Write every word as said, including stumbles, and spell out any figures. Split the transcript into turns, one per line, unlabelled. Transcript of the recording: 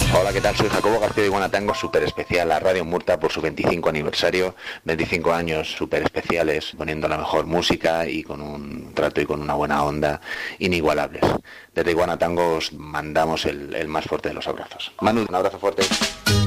Hola, ¿qué tal? Soy Jacobo García de Iguana Tango, súper especial a Radio Murta por su veinticinco aniversario, veinticinco años súper especiales, poniendo la mejor música y con un trato y con una buena onda inigualables. Desde Iguana Tango os mandamos el, el más fuerte de los abrazos. Manu, un abrazo fuerte.